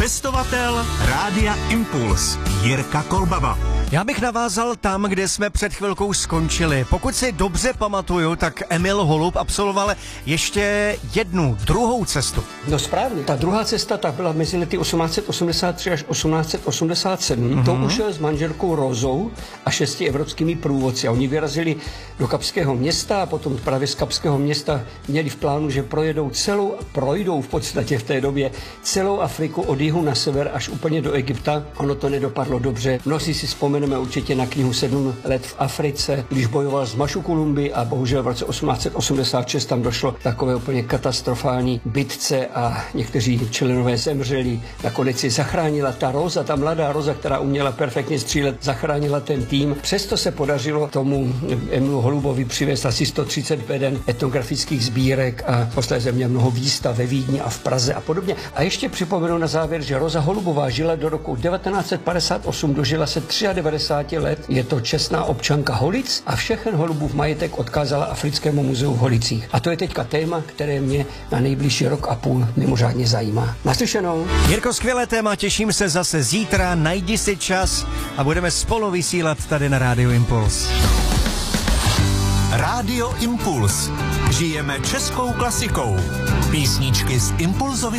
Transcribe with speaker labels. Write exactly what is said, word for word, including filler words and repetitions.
Speaker 1: Cestovatel Rádia Impuls Jirka Kolbaba.
Speaker 2: Já bych navázal tam, kde jsme před chvilkou skončili. Pokud si dobře pamatuju, tak Emil Holub absolvoval ještě jednu, druhou cestu.
Speaker 3: No správně. Ta druhá cesta tak byla mezi lety osmnáct osmdesát tři až osmnáct osmdesát sedm. Mm-hmm. To už s manželkou Rozou a šesti evropskými průvodci. A oni vyrazili do Kapského města a potom právě z Kapského města měli v plánu, že projedou celou, projdou v podstatě v té době celou Afriku od jihu na sever až úplně do Egypta. Ono to nedopadlo dobře. Mnozí si vzpomeneme určitě na knihu Sedm let v Africe, když bojoval s Mašukulumby a bohužel v roce osmnáct osmdesát šest tam došlo k takové úplně katastrofální bitce a někteří členové zemřeli. Nakonec si zachránila ta Roza, ta mladá Roza, která uměla perfektně střílet, zachránila ten tým. Přesto se podařilo tomu Emilu Holubovi přivést asi sto třicet beden etnografických sbírek a posléze měl mnoho výstav ve Vídni a v Praze a podobně. A ještě připomenu na závěr, že Roza Holubová žila do roku devatenáct padesát osm, dožila se devadesát tři let, je to čestná občanka Holic a všechen Holubův majetek odkázala Africkému muzeu v Holicích. A to je teďka téma, které mě na nejbližší rok a půl mimořádně zajímá. Naslyšenou.
Speaker 2: Jirko, skvělé téma, těším se zase zítra, najdi si čas a budeme spolu vysílat tady na Rádiu Impuls.
Speaker 1: Rádio Impuls. Žijeme českou klasikou. Písničky z Impulzovy